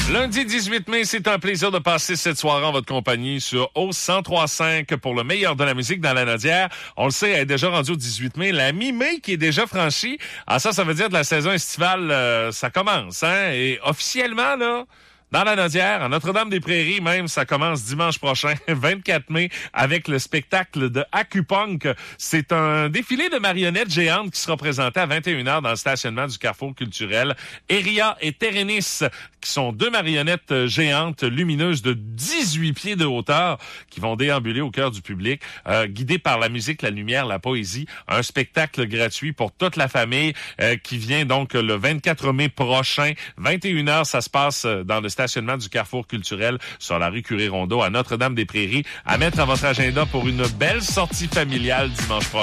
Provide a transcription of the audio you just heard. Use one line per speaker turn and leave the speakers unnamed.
Lundi 18 mai, c'est un plaisir de passer cette soirée en votre compagnie sur O 103.5 pour le meilleur de la musique dans la Nodière. On le sait, elle est déjà rendue au 18 mai. La mi-mai qui est déjà franchie. Ah, ça veut dire que la saison estivale, ça commence, hein? Et officiellement, là, dans la Nodière, à Notre-Dame-des-Prairies même, ça commence dimanche prochain, 24 mai, avec le spectacle de Acupunk. C'est un défilé de marionnettes géantes qui sera présenté à 21h dans le stationnement du Carrefour culturel. Eria et Terenis, qui sont deux marionnettes géantes lumineuses de 18 pieds de hauteur, qui vont déambuler au cœur du public, guidées par la musique, la lumière, la poésie. Un spectacle gratuit pour toute la famille qui vient donc le 24 mai prochain. 21h, ça se passe dans le stationnement du Carrefour culturel sur la rue Curie-Rondeau à Notre-Dame-des-Prairies. À mettre à votre agenda pour une belle sortie familiale dimanche prochain.